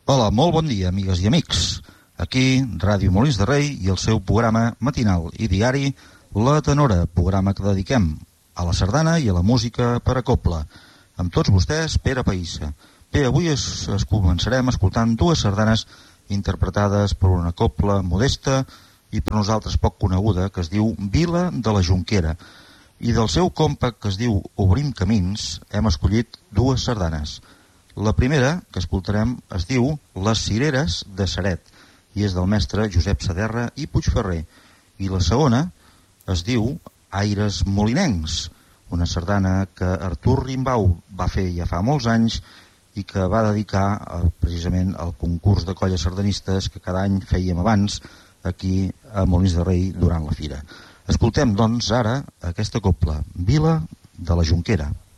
Hola, molt bon dia, amigues i amics. Aquí, Ràdio Molins de Rei i el seu programa matinal i diari La Tenora, programa que dediquem a la sardana i a la música per a cobla. Amb tots vostès, Pere Païssa. Bé, avui començarem escoltant dues sardanes interpretades per una cobla modesta i per nosaltres poc coneguda, que es diu Vila de la Jonquera. I del seu compact, que es diu Obrim Camins, hem escollit dues sardanes. La primera que escoltarem es diu Les cireres de Ceret i és del mestre Josep Saderra i Puigferrer. I la segona es diu Aires molinencs, una sardana que Artur Rimbau va fer ja fa molts anys i que va dedicar precisament al concurs de colles sardanistes que cada any fèiem abans aquí a Molins de Rei durant la fira. Escoltem, doncs, ara aquesta cobla, Vila de la Jonquera.